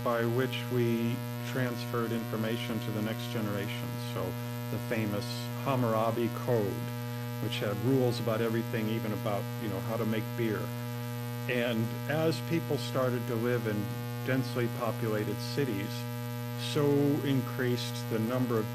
by which we transferred information to the next generation. So the famous Hammurabi Code, which had rules about everything, even about, how to make beer. And as people started to live in densely populated cities, so increased the number of